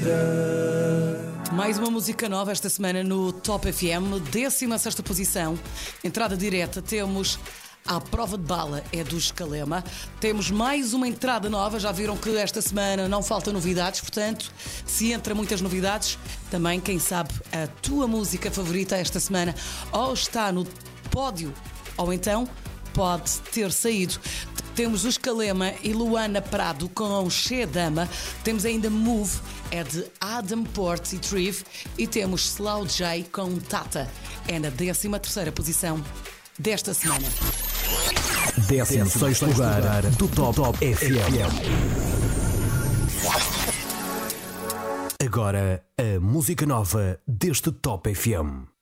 Mais uma música nova esta semana no Top FM, 16ª posição. Entrada direta, temos À Prova de Bala, é do Escalema. Temos mais uma entrada nova, já viram que esta semana não faltam novidades, portanto, se entra muitas novidades, também, quem sabe, a tua música favorita esta semana ou está no pódio, ou então pode ter saído. Temos o Escalema e Luana Prado com Che Dama. Temos ainda Move, é de Adam Port e Triv. E temos Slow J com Tata. É na 13ª posição desta semana. 16º lugar do Top FM. Agora, a música nova deste Top FM.